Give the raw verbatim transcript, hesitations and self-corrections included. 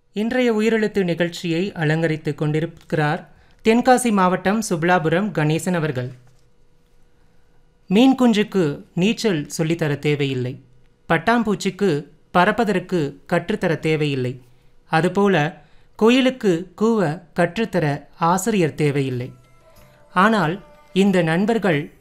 இன்றைய உயிரெழுத்து நிகழ்ச்சியை அலங்கரித்துக் கொண்டிருக்கிறார் தென்காசி மாவட்டம் சுப்லாபுரம் கணேசன் அவர்கள். மீன் குஞ்சுக்கு நீச்சல் சொல்லித்தர தேவையில்லை, பட்டாம்பூச்சிக்கு பறப்பதற்கு கற்றுத்தர தேவையில்லை, அதுபோல குயிலுக்கு கூவ கற்றுத்தர ஆசிரியர் தேவையில்லை. ஆனால் இந்த நண்பர்கள்